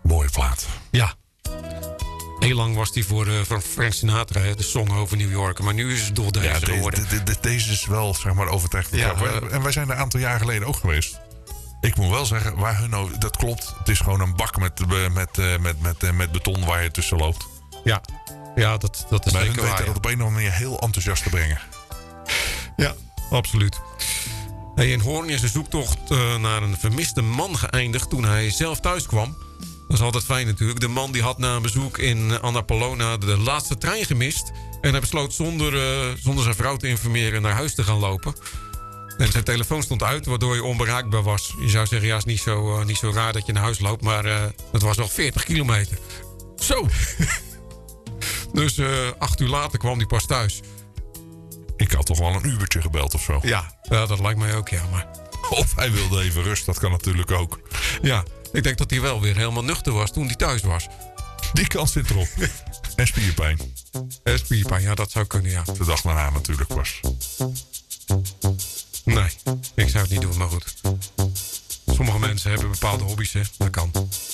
Mooie plaat. Ja. Heel lang was die voor Frank Sinatra, de song over New York. Maar nu is het door deze geworden. Deze is wel, zeg maar, overtuigend. Ja, en wij zijn er een aantal jaar geleden ook geweest. Ik moet wel zeggen, waar hun nou, dat klopt. Het is gewoon een bak met beton waar je tussen loopt. Ja, dat is maar zeker hun weten waar. dat op een of andere manier heel enthousiast te brengen. Ja, absoluut. Hey, in Hoorn is de zoektocht naar een vermiste man geëindigd toen hij zelf thuis kwam. Dat is altijd fijn natuurlijk. De man die had na een bezoek in Annapolona de laatste trein gemist. En hij besloot zonder zijn vrouw te informeren naar huis te gaan lopen. En zijn telefoon stond uit, waardoor hij onbereikbaar was. Je zou zeggen, ja, is niet zo raar dat je naar huis loopt. Maar het was nog 40 kilometer. Zo! Dus 8 uur later kwam hij pas thuis. Ik had toch wel een uurtje gebeld of zo. Ja, dat lijkt mij ook, ja. Maar... Of hij wilde even rust, dat kan natuurlijk ook. Ja, ik denk dat hij wel weer helemaal nuchter was toen hij thuis was. Die kans zit erop. En spierpijn. Spierpijn, ja, dat zou kunnen, ja. De dag daarna natuurlijk was. Nee, ik zou het niet doen, maar goed. Sommige mensen hebben bepaalde hobby's, hè. Dat kan.